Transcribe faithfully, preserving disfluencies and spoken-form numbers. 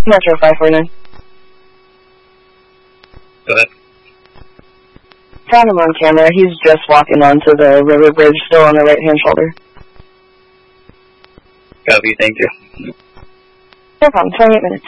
Metro five four nine. Go ahead. Found him on camera. He's just walking onto the river bridge, still on the right-hand shoulder. Copy, thank you. No problem. twenty-eight minutes.